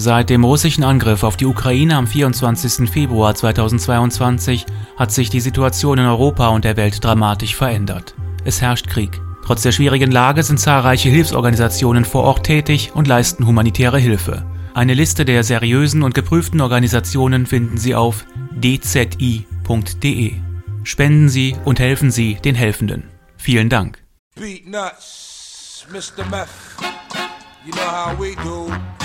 Seit dem russischen Angriff auf die Ukraine am 24. Februar 2022 hat sich die Situation in Europa und der Welt dramatisch verändert. Es herrscht Krieg. Trotz der schwierigen Lage sind zahlreiche Hilfsorganisationen vor Ort tätig und leisten humanitäre Hilfe. Eine Liste der seriösen und geprüften Organisationen finden Sie auf dzi.de. Spenden Sie und helfen Sie den Helfenden. Vielen Dank. Beat nuts, Mr. Meth. You know how we do.